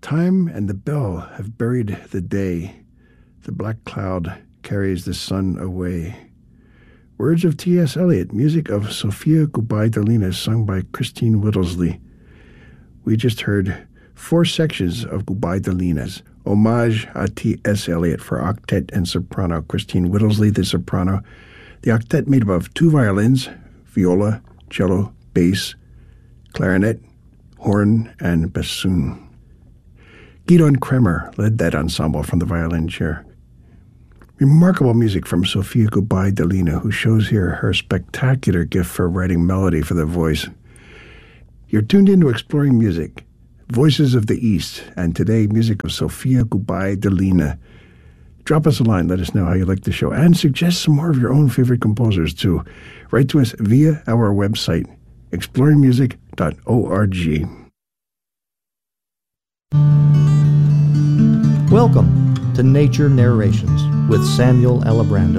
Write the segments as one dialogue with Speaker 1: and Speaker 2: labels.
Speaker 1: Time and the bell have buried the day. The black cloud carries the sun away. Words of T.S. Eliot, music of Sophia Gubaidulina, sung by Christine Whittlesley. We just heard 4 sections of Gubaidulina's Homage à T.S. Eliot for octet and soprano. Christine Whittlesley, the soprano. The octet made up of 2 violins, viola, cello, bass, clarinet, horn, and bassoon. Gidon Kremer led that ensemble from the violin chair. Remarkable music from Sophia Gubaidulina, who shows here her spectacular gift for writing melody for the voice. You're tuned into Exploring Music, Voices of the East, and today, music of Sophia Gubaidulina. Drop us a line, let us know how you like the show, and suggest some more of your own favorite composers, too. Write to us via our website, exploringmusic.org.
Speaker 2: Welcome to Nature Narrations with Samuel Alibrando.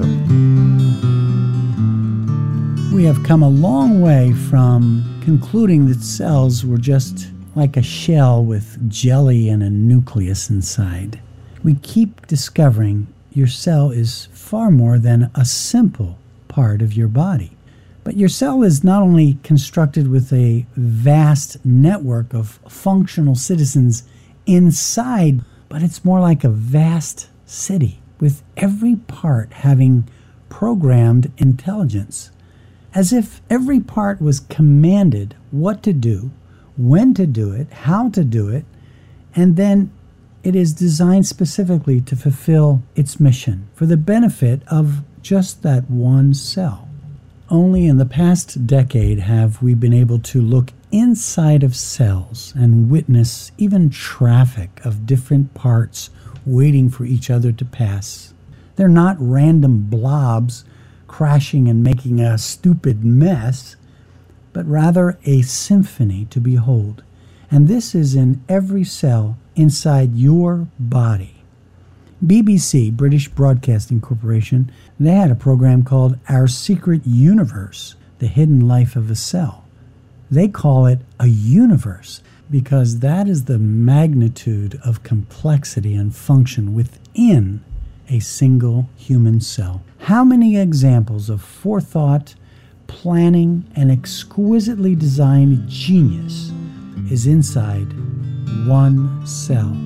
Speaker 3: We have come a long way from concluding that cells were just like a shell with jelly and a nucleus inside. We keep discovering your cell is far more than a simple part of your body. But your cell is not only constructed with a vast network of functional citizens inside, but it's more like a vast city with every part having programmed intelligence, as if every part was commanded what to do, when to do it, how to do it, and then it is designed specifically to fulfill its mission for the benefit of just that one cell. Only in the past decade have we been able to look inside of cells and witness even traffic of different parts waiting for each other to pass. They're not random blobs crashing and making a stupid mess, but rather a symphony to behold. And this is in every cell inside your body. BBC, British Broadcasting Corporation, they had a program called Our Secret Universe, The Hidden Life of a Cell. They call it a universe because that is the magnitude of complexity and function within a single human cell. How many examples of forethought, planning, and exquisitely designed genius is inside one cell?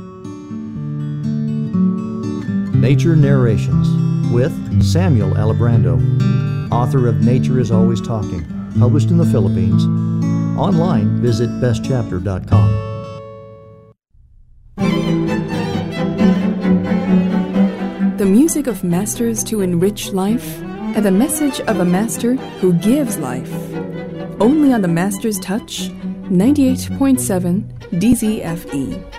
Speaker 2: Nature Narrations with Samuel Alibrando, author of Nature is Always Talking, published in the Philippines. Online, visit bestchapter.com.
Speaker 4: The music of masters to enrich life, and the message of a master who gives life. Only on the Master's Touch, 98.7 DZFE.